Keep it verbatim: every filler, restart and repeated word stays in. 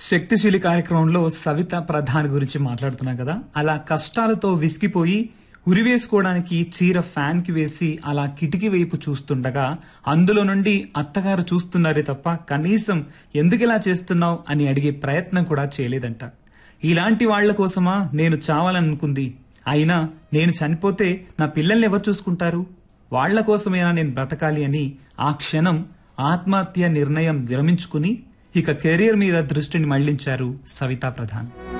శక్తిశీలి కార్యక్రమంలో సవిత ప్రధాన్ గురించి మాట్లాడుతున్నాం కదా. అలా కష్టాలతో విసిగిపోయి ఉరివేసుకోవడానికి చీర ఫ్యాన్ కి వేసి అలా కిటికీ వైపు చూస్తుండగా అందులో నుండి అత్తగారు చూస్తున్నారే తప్ప కనీసం ఎందుకిలా చేస్తున్నావు అని అడిగే ప్రయత్నం కూడా చేయలేదంట. ఇలాంటి వాళ్ల కోసమా నేను చావాలనుకుంది, అయినా నేను చనిపోతే నా పిల్లల్ని ఎవరు చూసుకుంటారు, వాళ్ల కోసమైనా నేను బ్రతకాలి అని ఆ క్షణం ఆత్మహత్య నిర్ణయం విరమించుకుని ఇక కెరీర్ మీద దృష్టిని మళ్లించారు సవితా ప్రధాన్.